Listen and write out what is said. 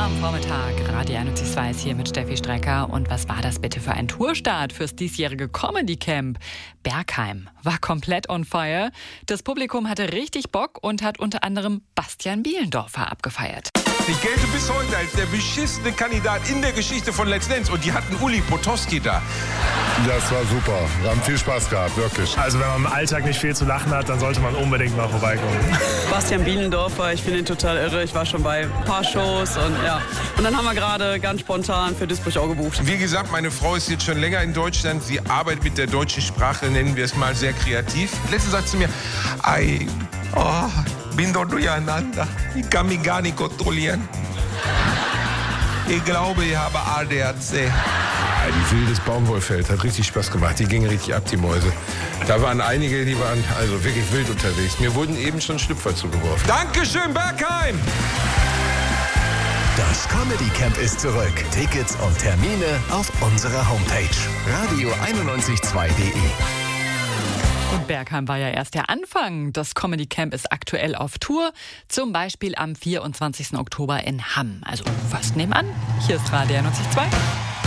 am Vormittag. Radio 102 ist hier mit Steffi Strecker. Und was war das bitte für ein Tourstart fürs diesjährige Comedy Camp? Bergheim war komplett on fire. Das Publikum hatte richtig Bock und hat unter anderem Bastian Bielendorfer abgefeiert. Ich gelte bis heute als der beschissene Kandidat in der Geschichte von Let's Dance. Und die hatten Uli Potowski da. Das war super. Wir haben viel Spaß gehabt, wirklich. Also wenn man im Alltag nicht viel zu lachen hat, dann sollte man unbedingt mal vorbeikommen. Bastian Bielendorfer, ich finde ihn total irre. Ich war schon bei ein paar Shows und ja. Und dann haben wir gerade ganz spontan für Duisburg auch gebucht. Wie gesagt, meine Frau ist jetzt schon länger in Deutschland. Sie arbeitet mit der deutschen Sprache, nennen wir es mal, sehr kreativ. Letztens sagt sie mir, bin doch durcheinander. Ich kann mich gar nicht kontrollieren. Ich glaube, ich habe ADHC. Die wildes Baumwollfeld hat richtig Spaß gemacht. Die gingen richtig ab, die Mäuse. Da waren einige, die waren also wirklich wild unterwegs. Mir wurden eben schon Schlüpfer zugeworfen. Dankeschön, Bergheim! Das Comedy Camp ist zurück. Tickets und Termine auf unserer Homepage radio912.de. Und Bergheim war ja erst der Anfang. Das Comedy Camp ist aktuell auf Tour. Zum Beispiel am 24. Oktober in Hamm. Also fast nebenan. Hier ist Radio 102.